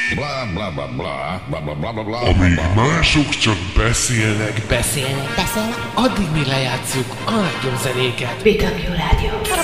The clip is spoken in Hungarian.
Bla bla bla bla bla bla bla bla bla. Amíg mások csak beszélnek, Beszélnek. Addig mi lejátszuk a legjobb zenéket. BW Rádió.